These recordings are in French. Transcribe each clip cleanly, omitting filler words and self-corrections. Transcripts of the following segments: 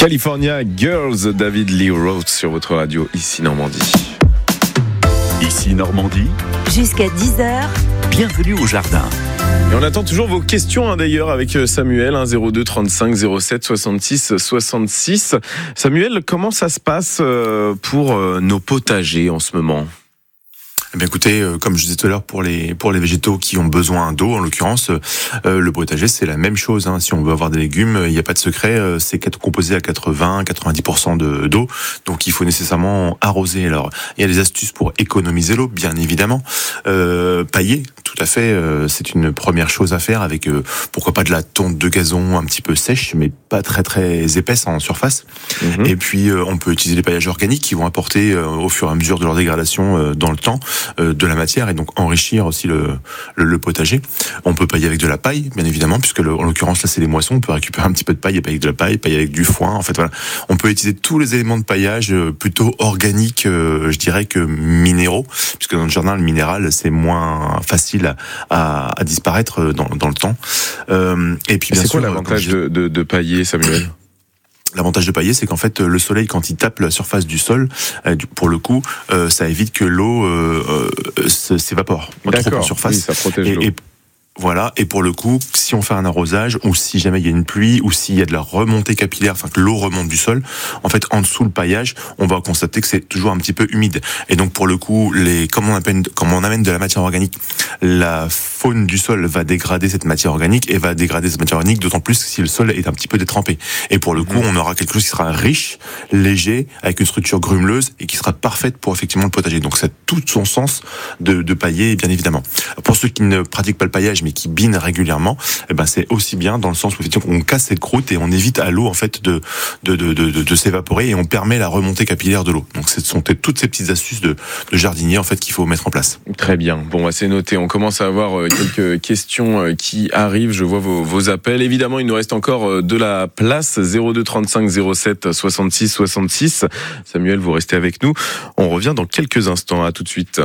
California Girls, David Lee Roth sur votre radio, ici Normandie. Ici Normandie, jusqu'à 10h, bienvenue au jardin. Et on attend toujours vos questions d'ailleurs avec Samuel, 02 35 07 66 66. Samuel, comment ça se passe pour nos potagers en ce moment ? Eh bien, écoutez, comme je disais tout à l'heure, pour les végétaux qui ont besoin d'eau, en l'occurrence, le potager, c'est la même chose. Si on veut avoir des légumes, il n'y a pas de secret. C'est composé à 80-90% d'eau. Donc, il faut nécessairement arroser. Alors, il y a des astuces pour économiser l'eau, bien évidemment. Pailler, tout à fait. C'est une première chose à faire avec, pourquoi pas de la tonte de gazon un petit peu sèche, mais pas très très épaisse en surface. Mmh. Et puis, on peut utiliser des paillages organiques qui vont apporter, au fur et à mesure de leur dégradation dans le temps, de la matière et donc enrichir aussi le potager. On peut pailler avec de la paille, bien évidemment, puisque en l'occurrence là c'est les moissons. On peut récupérer un petit peu de paille et pailler avec de la paille, pailler avec du foin. En fait, voilà, on peut utiliser tous les éléments de paillage plutôt organiques, je dirais, que minéraux, puisque dans le jardin le minéral c'est moins facile à disparaître dans le temps. Et puis bien c'est sûr, quoi l'avantage de pailler, Samuel ? L'avantage de pailler, c'est qu'en fait, le soleil, quand il tape la surface du sol, pour le coup, ça évite que l'eau s'évapore trop en surface. Oui, ça protège l'eau. Voilà, et pour le coup, si on fait un arrosage, ou si jamais il y a une pluie, ou s'il y a de la remontée capillaire, enfin que l'eau remonte du sol, en fait, en dessous le paillage, on va constater que c'est toujours un petit peu humide. Et donc, pour le coup, comme on amène de la matière organique, la faune du sol va dégrader cette matière organique, et va dégrader cette matière organique, d'autant plus si le sol est un petit peu détrempé. Et pour le coup, on aura quelque chose qui sera riche, léger, avec une structure grumeleuse, et qui sera parfaite pour effectivement le potager. Donc, ça a tout son sens de pailler, bien évidemment. Pour ceux qui ne pratiquent pas le paillage, mais qui binent régulièrement, eh ben c'est aussi bien dans le sens où effectivement on casse cette croûte et on évite à l'eau en fait de s'évaporer et on permet la remontée capillaire de l'eau. Donc ce sont toutes ces petites astuces de jardinier en fait qu'il faut mettre en place. Très bien. Bon, c'est noté. On commence à avoir quelques questions qui arrivent. Je vois vos appels. Évidemment, il nous reste encore de la place. 02 35 07 66 66. Samuel, vous restez avec nous. On revient dans quelques instants. À tout de suite.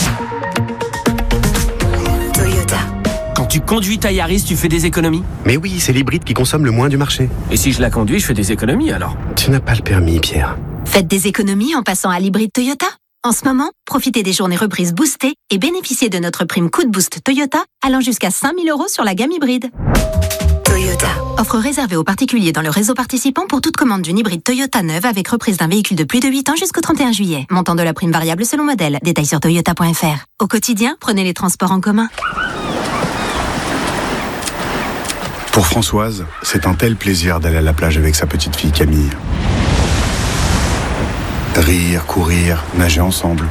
Quand tu conduis ta Yaris, tu fais des économies ? Mais oui, c'est l'hybride qui consomme le moins du marché. Et si je la conduis, je fais des économies alors ? Tu n'as pas le permis, Pierre. Faites des économies en passant à l'hybride Toyota. En ce moment, profitez des journées reprises boostées et bénéficiez de notre prime Coup de Boost Toyota allant jusqu'à 5 000 € sur la gamme hybride. Toyota. Offre réservée aux particuliers dans le réseau participant pour toute commande d'une hybride Toyota neuve avec reprise d'un véhicule de plus de 8 ans jusqu'au 31 juillet. Montant de la prime variable selon modèle. Détails sur toyota.fr. Au quotidien, prenez les transports en commun. Pour Françoise, c'est un tel plaisir d'aller à la plage avec sa petite fille Camille. Rire, courir, nager ensemble.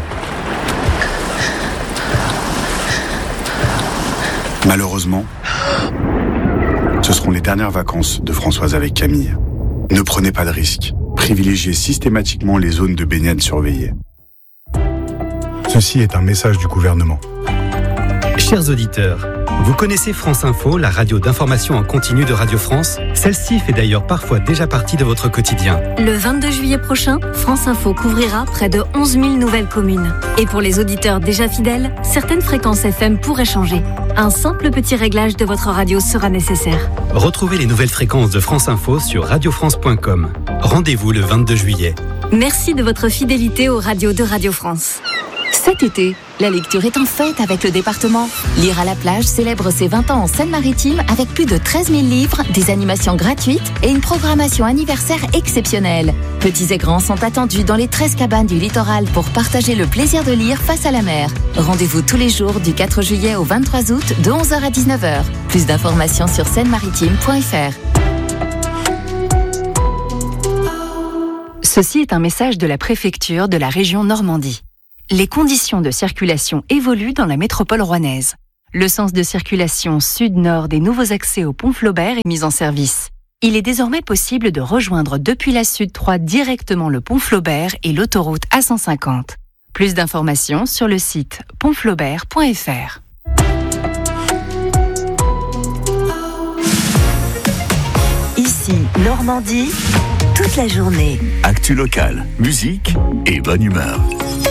Malheureusement, ce seront les dernières vacances de Françoise avec Camille. Ne prenez pas de risques. Privilégiez systématiquement les zones de baignade surveillées. Ceci est un message du gouvernement. Chers auditeurs, vous connaissez France Info, la radio d'information en continu de Radio France ? Celle-ci fait d'ailleurs parfois déjà partie de votre quotidien. Le 22 juillet prochain, France Info couvrira près de 11 000 nouvelles communes. Et pour les auditeurs déjà fidèles, certaines fréquences FM pourraient changer. Un simple petit réglage de votre radio sera nécessaire. Retrouvez les nouvelles fréquences de France Info sur radiofrance.com. Rendez-vous le 22 juillet. Merci de votre fidélité aux radios de Radio France. Cet été, la lecture est en fête avec le département. Lire à la plage célèbre ses 20 ans en Seine-Maritime avec plus de 13 000 livres, des animations gratuites et une programmation anniversaire exceptionnelle. Petits et grands sont attendus dans les 13 cabanes du littoral pour partager le plaisir de lire face à la mer. Rendez-vous tous les jours du 4 juillet au 23 août de 11h à 19h. Plus d'informations sur seine-maritime.fr. Ceci est un message de la préfecture de la région Normandie. Les conditions de circulation évoluent dans la métropole rouennaise. Le sens de circulation sud-nord des nouveaux accès au pont Flaubert est mis en service. Il est désormais possible de rejoindre depuis la Sud 3 directement le pont Flaubert et l'autoroute A150. Plus d'informations sur le site pontflaubert.fr. Ici, Normandie, toute la journée. Actu locale, musique et bonne humeur.